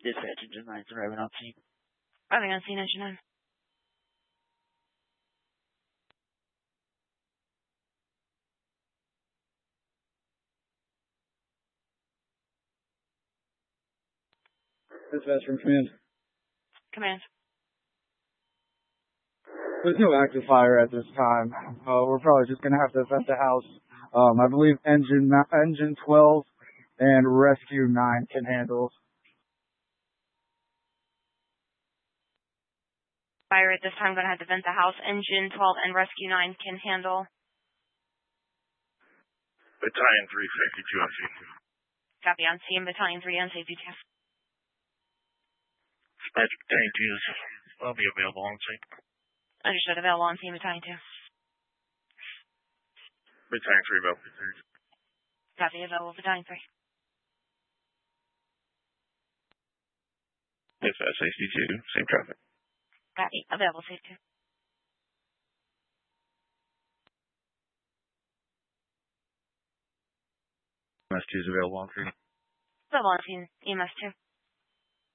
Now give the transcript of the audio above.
Dispatch engine 9's arriving on scene. Arriving on scene, engine 9. Dispatch from command. Command. There's no active fire at this time. We're probably just going to have to vent the house. I believe engine 12 and rescue 9 can handle. Fire at this time, going to have to vent the house. Engine 12 and rescue 9 can handle. Battalion 3, safety 2 on scene. Copy on scene, battalion 3 on safety 2. Dispatch battalion 2 will be available on scene. Understood, available on scene, battalion 2. Battalion 3 available. Copy, available, battalion 3. Dispatch safety 2, same traffic. Copy, available, safety 2. EMS 2 is available on scene. Available on scene, EMS 2.